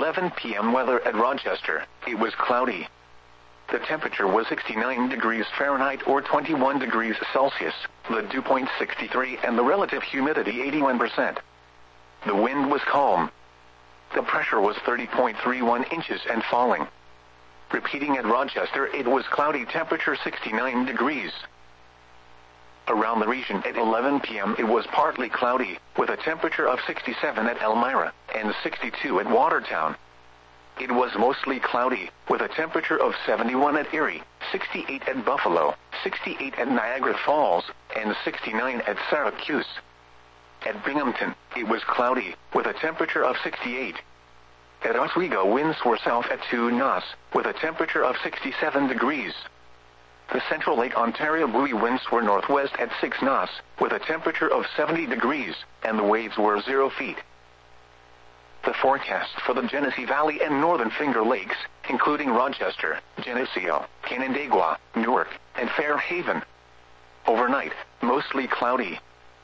11 p.m. weather at Rochester. It was cloudy. The temperature was 69 degrees Fahrenheit or 21 degrees Celsius, the dew point 63 and the relative humidity 81%. The wind was calm. The pressure was 30.31 inches and falling. Repeating at Rochester, it was cloudy, temperature 69 degrees. Around the region at 11 p.m. it was partly cloudy, with a temperature of 67 at Elmira and 62 at Watertown. It was mostly cloudy, with a temperature of 71 at Erie, 68 at Buffalo, 68 at Niagara Falls, and 69 at Syracuse. At Binghamton, it was cloudy, with a temperature of 68. At Oswego, winds were south at 2 knots, with a temperature of 67 degrees. The Central Lake Ontario buoy winds were northwest at 6 knots, with a temperature of 70 degrees, and the waves were 0 feet. The forecast for the Genesee Valley and Northern Finger Lakes, including Rochester, Geneseo, Canandaigua, Newark, and Fairhaven. Overnight, mostly cloudy.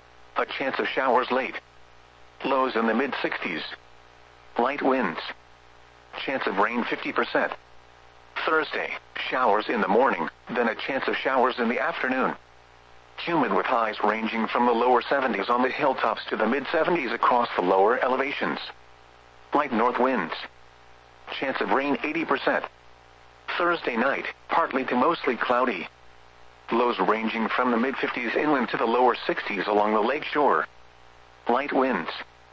A chance of showers late. Lows in the mid-60s. Light winds. Chance of rain 50%. Thursday, showers in the morning, then a chance of showers in the afternoon. Humid with highs ranging from the lower 70s on the hilltops to the mid-70s across the lower elevations. Light north winds. Chance of rain 80%. Thursday night, partly to mostly cloudy. Lows ranging from the mid-50s inland to the lower 60s along the lake shore. Light winds.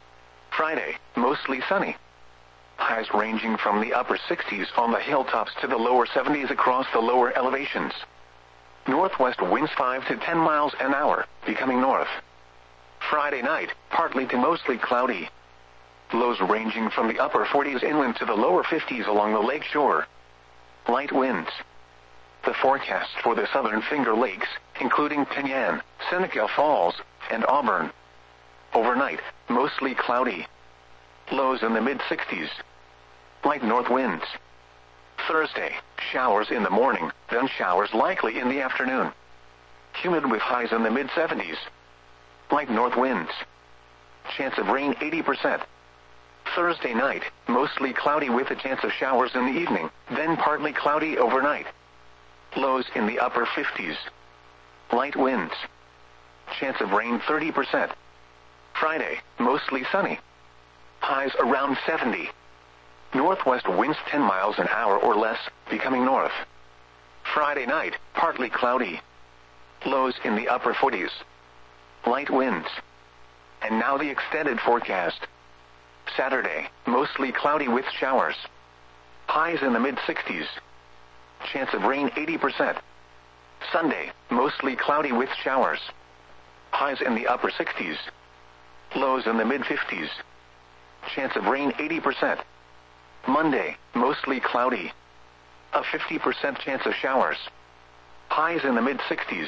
Friday, mostly sunny. Highs ranging from the upper 60s on the hilltops to the lower 70s across the lower elevations. Northwest winds 5 to 10 miles an hour, becoming north. Friday night, partly to mostly cloudy. Lows ranging from the upper 40s inland to the lower 50s along the lake shore. Light winds. The forecast for the Southern Finger Lakes, including Penyan, Seneca Falls, and Auburn. Overnight, mostly cloudy. Lows in the mid-60s. Light north winds. Thursday, showers in the morning, then showers likely in the afternoon. Humid with highs in the mid-70s. Light north winds. Chance of rain 80%. Thursday night, mostly cloudy with a chance of showers in the evening, then partly cloudy overnight. Lows in the upper 50s. Light winds. Chance of rain 30%. Friday, mostly sunny. Highs around 70. Northwest winds 10 miles an hour or less, becoming north. Friday night, partly cloudy. Lows in the upper 40s. Light winds. And now the extended forecast. Saturday, mostly cloudy with showers. Highs in the mid-60s. Chance of rain 80%. Sunday, mostly cloudy with showers. Highs in the upper 60s. Lows in the mid-50s. Chance of rain 80%. Monday, mostly cloudy. A 50% chance of showers. Highs in the mid-60s.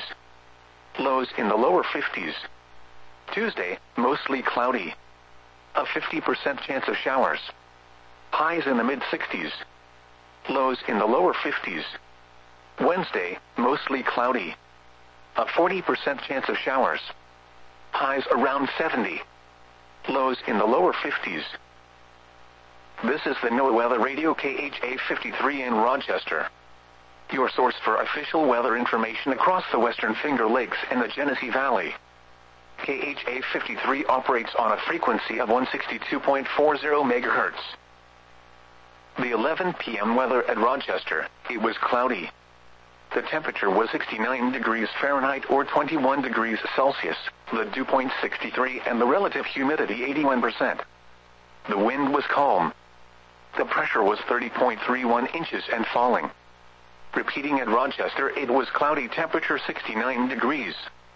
Lows in the lower 50s. Tuesday, mostly cloudy. A 50% chance of showers. Highs in the mid-60s. Lows in the lower 50s. Wednesday, mostly cloudy. A 40% chance of showers. Highs around 70. Lows in the lower 50s. This is the NOAA Weather Radio KHA 53 in Rochester. Your source for official weather information across the Western Finger Lakes and the Genesee Valley. KHA 53 operates on a frequency of 162.40 MHz. The 11 p.m. weather at Rochester, it was cloudy. The temperature was 69 degrees Fahrenheit or 21 degrees Celsius, the dew point 63 and the relative humidity 81%. The wind was calm. The pressure was 30.31 inches and falling. Repeating at Rochester, it was cloudy, temperature 69 degrees.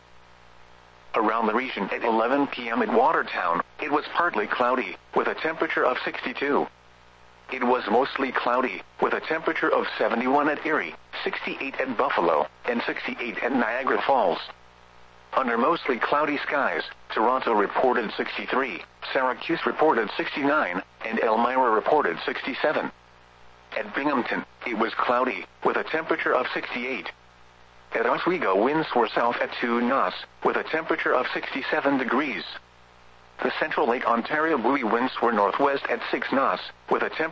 Around the region at 11 p.m. at Watertown, it was partly cloudy, with a temperature of 62. It was mostly cloudy, with a temperature of 71 at Erie, 68 at Buffalo, and 68 at Niagara Falls. Under mostly cloudy skies, Toronto reported 63, Syracuse reported 69, and Elmira reported 67. At Binghamton, it was cloudy, with a temperature of 68. At Oswego, winds were south at 2 knots, with a temperature of 67 degrees. The Central Lake Ontario buoy winds were northwest at 6 knots, with a temperature